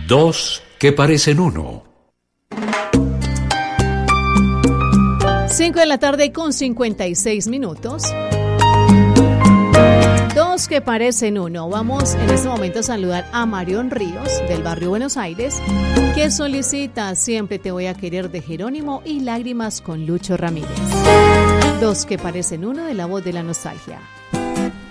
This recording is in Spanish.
Dos que parecen uno. 5 de la tarde con 56 minutos. Dos que parecen uno. Vamos en este momento a saludar a Marión Ríos, del barrio Buenos Aires, que solicita Siempre te voy a querer de Jerónimo y Lágrimas con Lucho Ramírez. Dos que parecen uno, de La Voz de la Nostalgia.